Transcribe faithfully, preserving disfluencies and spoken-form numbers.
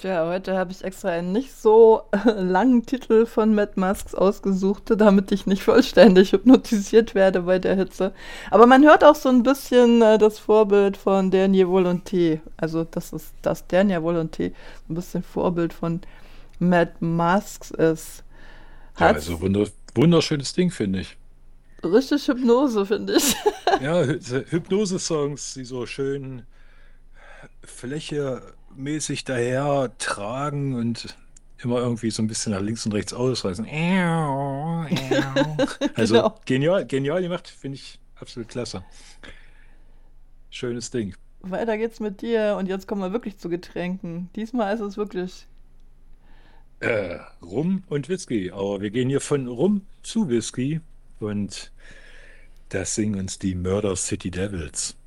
Tja, heute habe ich extra einen nicht so äh, langen Titel von Mad Masks ausgesucht, damit ich nicht vollständig hypnotisiert werde bei der Hitze. Aber man hört auch so ein bisschen äh, das Vorbild von Dernier Volonté. Also das ist das Dernier Volonté, ein bisschen Vorbild von Mad Masks ist. Ja, also Hat's wunder wunderschönes Ding, finde ich. richtig Hypnose, finde ich. Ja, Hy- Hypnose-Songs, die so schön flächemäßig daher tragen und immer irgendwie so ein bisschen nach links und rechts ausreißen. Also Genau. genial, genial gemacht, finde ich absolut klasse. Schönes Ding. Weiter geht's mit dir und jetzt kommen wir wirklich zu Getränken. Diesmal ist es wirklich. Äh, Rum und Whisky. Aber wir gehen hier von Rum zu Whisky und das singen uns die Murder City Devils.